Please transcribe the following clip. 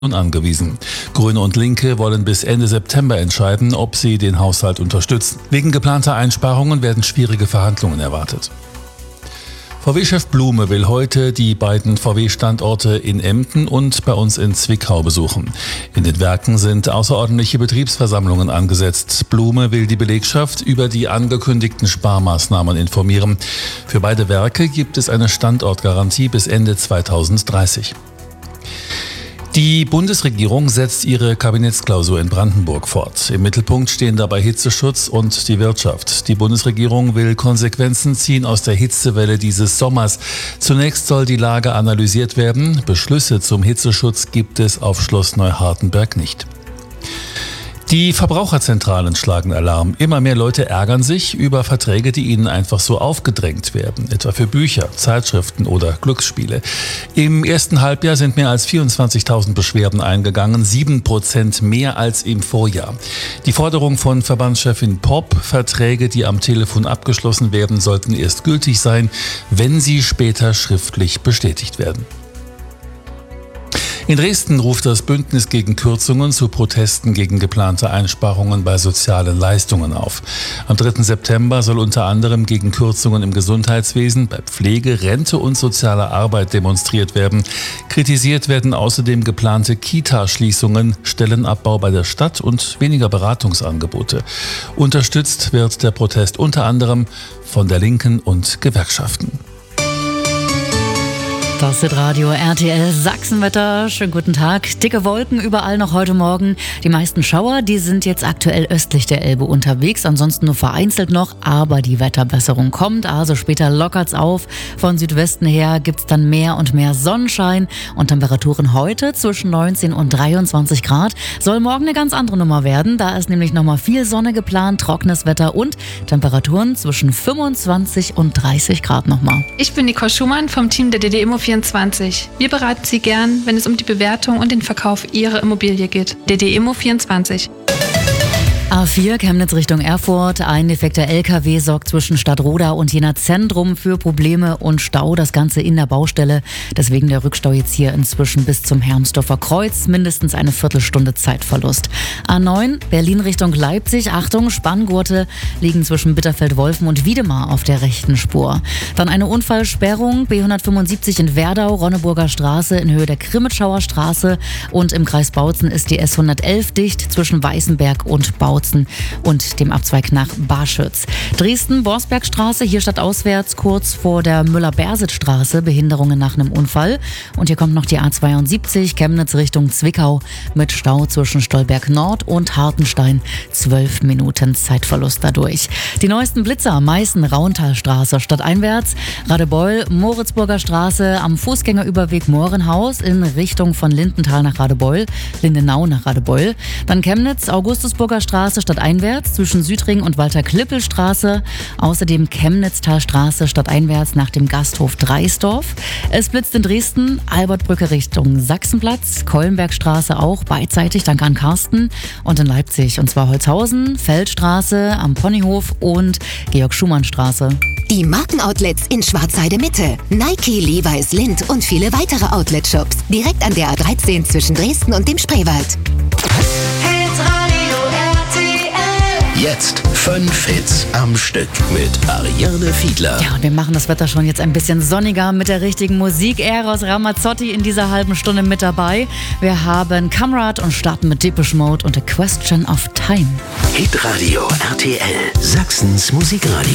angewiesen. Grüne und Linke wollen bis Ende September entscheiden, ob sie den Haushalt unterstützen. Wegen geplanter Einsparungen werden schwierige Verhandlungen erwartet. VW-Chef Blume will heute die beiden VW-Standorte in Emden und bei uns in Zwickau besuchen. In den Werken sind außerordentliche Betriebsversammlungen angesetzt. Blume will die Belegschaft über die angekündigten Sparmaßnahmen informieren. Für beide Werke gibt es eine Standortgarantie bis Ende 2030. Die Bundesregierung setzt ihre Kabinettsklausur in Brandenburg fort. Im Mittelpunkt stehen dabei Hitzeschutz und die Wirtschaft. Die Bundesregierung will Konsequenzen ziehen aus der Hitzewelle dieses Sommers. Zunächst soll die Lage analysiert werden. Beschlüsse zum Hitzeschutz gibt es auf Schloss Neuhardenberg nicht. Die Verbraucherzentralen schlagen Alarm. Immer mehr Leute ärgern sich über Verträge, die ihnen einfach so aufgedrängt werden, etwa für Bücher, Zeitschriften oder Glücksspiele. Im ersten Halbjahr sind mehr als 24.000 Beschwerden eingegangen, 7% mehr als im Vorjahr. Die Forderung von Verbandschefin Popp, Verträge, die am Telefon abgeschlossen werden, sollten erst gültig sein, wenn sie später schriftlich bestätigt werden. In Dresden ruft das Bündnis gegen Kürzungen zu Protesten gegen geplante Einsparungen bei sozialen Leistungen auf. Am 3. September soll unter anderem gegen Kürzungen im Gesundheitswesen, bei Pflege, Rente und sozialer Arbeit demonstriert werden. Kritisiert werden außerdem geplante Kita-Schließungen, Stellenabbau bei der Stadt und weniger Beratungsangebote. Unterstützt wird der Protest unter anderem von der Linken und Gewerkschaften. Das ist Radio RTL Sachsenwetter. Schönen guten Tag. Dicke Wolken überall noch heute Morgen. Die meisten Schauer, die sind jetzt aktuell östlich der Elbe unterwegs. Ansonsten nur vereinzelt noch, aber die Wetterbesserung kommt. Also später lockert's auf. Von Südwesten her gibt's dann mehr und mehr Sonnenschein und Temperaturen heute zwischen 19 und 23 Grad. Soll morgen eine ganz andere Nummer werden. Da ist nämlich nochmal viel Sonne geplant, trockenes Wetter und Temperaturen zwischen 25 und 30 Grad nochmal. Ich bin Nicole Schumann vom Team der DD Immo 24. Wir beraten Sie gern, wenn es um die Bewertung und den Verkauf Ihrer Immobilie geht. DD Immo 24. A4 Chemnitz Richtung Erfurt. Ein defekter LKW sorgt zwischen Stadtroda und Jena Zentrum für Probleme und Stau. Das Ganze in der Baustelle. Deswegen der Rückstau jetzt hier inzwischen bis zum Hermsdorfer Kreuz. Mindestens eine Viertelstunde Zeitverlust. A9 Berlin Richtung Leipzig. Achtung, Spanngurte liegen zwischen Bitterfeld-Wolfen und Wiedemar auf der rechten Spur. Dann eine Unfallsperrung. B175 in Werdau, Ronneburger Straße in Höhe der Krimitschauer Straße. Und im Kreis Bautzen ist die S111 dicht zwischen Weißenberg und Bautzen und dem Abzweig nach Barschütz. Dresden-Borsbergstraße, hier stadtauswärts kurz vor der Müller-Bersitz-Straße, Behinderungen nach einem Unfall. Und hier kommt noch die A72, Chemnitz Richtung Zwickau mit Stau zwischen Stolberg Nord und Hartenstein. 12 Minuten Zeitverlust dadurch. Die neuesten Blitzer, Meißen, Rauntalstraße, stadteinwärts, Radebeul, Moritzburger Straße, am Fußgängerüberweg Mohrenhaus in Richtung von Lindenthal nach Radebeul, Lindenau nach Radebeul. Dann Chemnitz, Augustusburger Straße, stadteinwärts zwischen Südring und Walter-Klippel-Straße. Außerdem Chemnitztalstraße stadteinwärts nach dem Gasthof Dreisdorf. Es blitzt in Dresden, Albertbrücke Richtung Sachsenplatz, Keulenbergstraße auch beidseitig, danke an Carsten. Und in Leipzig, und zwar Holzhausen, Feldstraße am Ponyhof und Georg-Schumann-Straße. Die Markenoutlets in Schwarzheide Mitte, Nike, Levi's, Lindt und viele weitere Outlet-Shops. Direkt an der A13 zwischen Dresden und dem Spreewald. Jetzt 5 Hits am Stück mit Ariane Fiedler. Ja, und wir machen das Wetter schon jetzt ein bisschen sonniger mit der richtigen Musik. Eros Ramazzotti in dieser halben Stunde mit dabei. Wir haben Kamrat und starten mit Depeche Mode und A Question of Time. Hitradio RTL, Sachsens Musikradio.